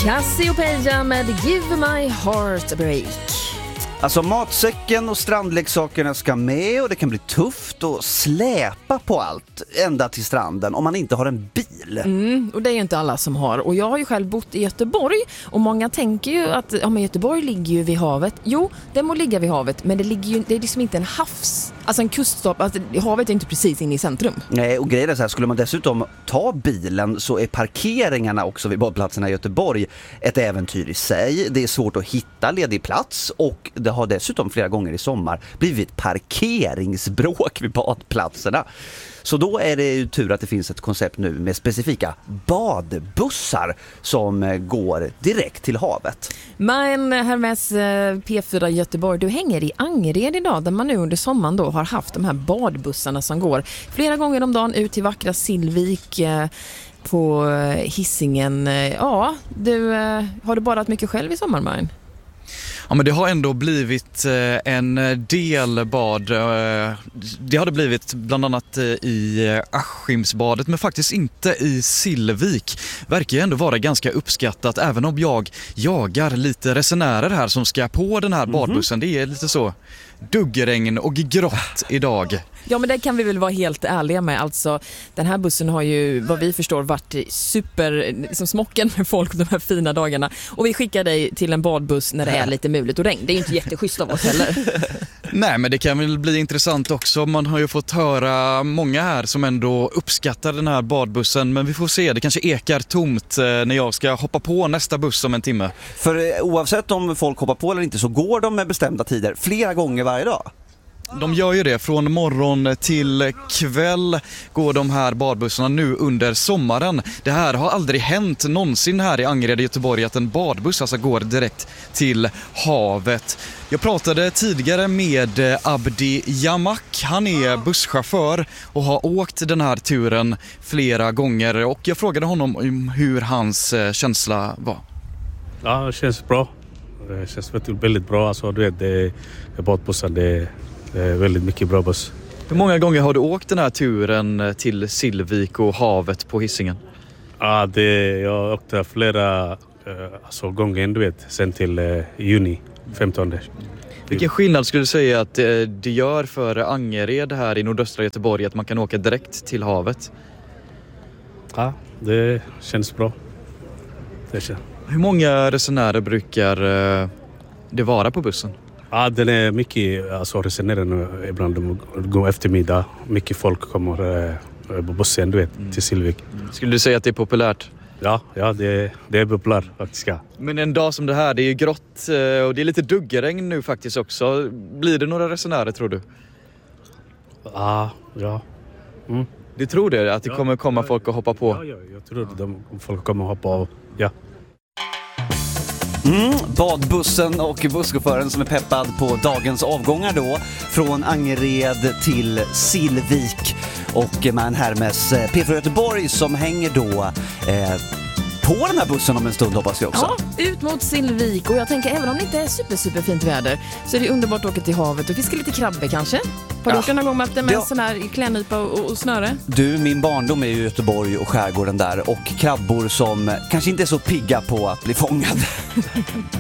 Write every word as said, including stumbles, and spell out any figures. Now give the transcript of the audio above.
Cassiopeia med Give My Heart a Break. Alltså matsäcken och strandleksakerna ska med och det kan bli tufft att släpa på allt ända till stranden om man inte har en bil. Mm, och det är ju inte alla som har. Och jag har ju själv bott i Göteborg och många tänker ju att ja, men Göteborg ligger ju vid havet. Jo, det må ligga vid havet, men det, ligger ju, det är liksom inte en havs... Alltså en kuststad, alltså havet är inte precis inne i centrum. Nej, och grejen är så här, skulle man dessutom ta bilen så är parkeringarna också vid badplatserna i Göteborg ett äventyr i sig. Det är svårt att hitta ledig plats och det har dessutom flera gånger i sommar blivit parkeringsbråk vid badplatserna. Så då är det ju tur att det finns ett koncept nu med specifika badbussar som går direkt till havet. Men Hermes P fyra Göteborg, du hänger i Angered idag där man nu under sommaren då har haft de här badbussarna som går flera gånger om dagen ut till vackra Sillvik på Hisingen. Ja, du, har du badat mycket själv i sommar, Marin? Ja, men det har ändå blivit en del bad. Det har det blivit bland annat i Askimsbadet, men faktiskt inte i Sillvik. Verkar ändå vara ganska uppskattat, även om jag jagar lite resenärer här som ska på den här badbussen. Det är lite så duggregn och grått idag. Ja, men det kan vi väl vara helt ärliga med. Alltså, den här bussen har ju, vad vi förstår, varit super liksom smocken med folk de här fina dagarna. Och vi skickar dig till en badbuss när det är lite mulet och regn. Det är ju inte jätteschysst av oss heller. Nej, men det kan väl bli intressant också. Man har ju fått höra många här som ändå uppskattar den här badbussen. Men vi får se, det kanske ekar tomt när jag ska hoppa på nästa buss om en timme. För oavsett om folk hoppar på eller inte så går de med bestämda tider flera gånger varje dag. De gör ju det. Från morgon till kväll går de här badbussarna nu under sommaren. Det här har aldrig hänt någonsin här i Angered i Göteborg att en badbuss alltså går direkt till havet. Jag pratade tidigare med Abdi Jamak. Han är busschaufför och har åkt den här turen flera gånger. Och jag frågade honom om hur hans känsla var. Ja, det känns bra. Det känns väldigt bra. Alltså, du vet, det är badbussar, det är Det är väldigt mycket bra buss. Hur många gånger har du åkt den här turen till Sillvik och havet på Hisingen? Ja, det, jag åkte flera eh, alltså, gånger, du vet, sen till eh, juni femtonde. Vilken skillnad skulle du säga att eh, det gör för Angered här i nordöstra Göteborg att man kan åka direkt till havet? Ja, det känns bra. Det känns. Hur många resenärer brukar eh, det vara på bussen? Ja, den är mycket, alltså resenärer ibland de går eftermiddag. Mycket folk kommer eh, på bussen, du vet, mm. till Sillvik. Skulle du säga att det är populärt? Ja, ja det, det är populärt faktiskt. Ja. Men en dag som det här, det är ju grått och det är lite duggregn nu faktiskt också. Blir det några resenärer, tror du? Ja, ja. Mm. Du tror det? Att det ja, kommer komma ja, folk att hoppa på? Ja, ja jag tror att de, folk kommer att hoppa av, ja. Mm, badbussen och busschauffören som är peppad på dagens avgångar då från Angered till Sillvik och med en Hermes P fyra Göteborg som hänger då eh, på den här bussen om en stund, hoppas jag också. Ja, ut mot Sillvik, och jag tänker även om det inte är super super fint väder så är det underbart att åka till havet och fiska lite krabbor kanske. Har du gjort den någon gång med, med en sån här klädnypa och, och snöre? Du, min barndom är ju Göteborg och skärgården där och krabbor som kanske inte är så pigga på att bli fångade.